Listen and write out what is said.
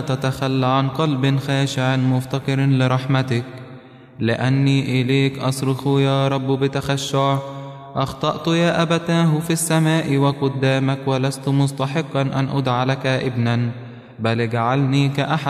تتخلى عن قلب خاشع مفتقر لرحمتك، لأني إليك أصرخ يا رب بتخشع. أخطأت يا أبتاه في السماء وقدامك، ولست مستحقا أن أدعى لك ابنا، بل اجعلني كأحد